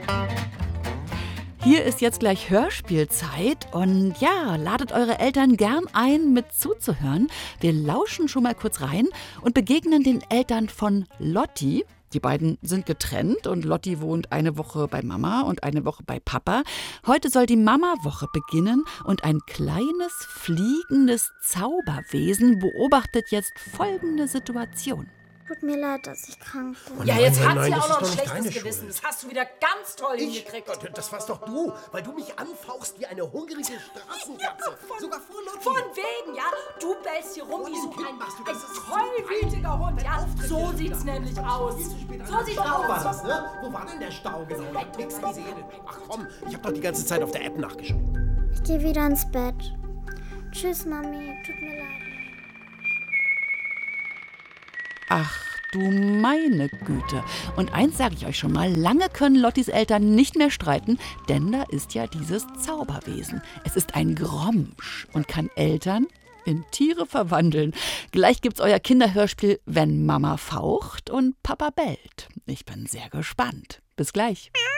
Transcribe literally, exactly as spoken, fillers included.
Hier ist jetzt gleich Hörspielzeit und ja, ladet eure Eltern gern ein, mit zuzuhören. Wir lauschen schon mal kurz rein und begegnen den Eltern von Lotti. Die beiden sind getrennt und Lotti wohnt eine Woche bei Mama und eine Woche bei Papa. Heute soll die Mama-Woche beginnen und ein kleines, fliegendes Zauberwesen beobachtet jetzt folgende Situation. Tut mir leid, dass ich krank bin. Oh Ja, nein, jetzt nein, hat sie nein, auch das noch ist ein doch nicht schlechtes deine Gewissen. Schuld. Das hast du wieder ganz toll Ich, hingekriegt. Gott, das warst doch du, weil du mich anfauchst wie eine hungrige Straßenkatze. von, Sogar vor Lotti. Von wegen, ja. Du bellst hier rum Vor wie dem so Kind ein, machst du ein das. Das ist tollwütiger Hund, ja. Auftritt So hier sieht's wieder. nämlich aus. Viel zu spät So an. sieht's Stau war aus. das, ne? Wo war denn der Stau genau? Ich hab nichts gesehen. Ach komm, ich hab doch die ganze Zeit auf der App nachgeschaut. Ich gehe wieder ins Bett. Tschüss, Mami. Tut mir leid. Ach du meine Güte. Und eins sage ich euch schon mal, lange können Lottis Eltern nicht mehr streiten, denn da ist ja dieses Zauberwesen. Es ist ein Gromsch und kann Eltern in Tiere verwandeln. Gleich gibt's euer Kinderhörspiel Wenn Mama faucht und Papa bellt. Ich bin sehr gespannt. Bis gleich.